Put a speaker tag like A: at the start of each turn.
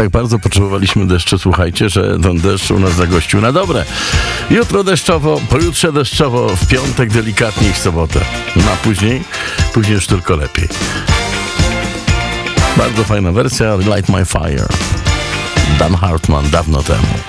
A: Tak bardzo potrzebowaliśmy deszczu, słuchajcie, że ten deszcz u nas zagościł na dobre. Jutro deszczowo, pojutrze deszczowo, w piątek delikatnie i w sobotę. No a później już tylko lepiej. Bardzo fajna wersja Light My Fire. Dan Hartman dawno temu.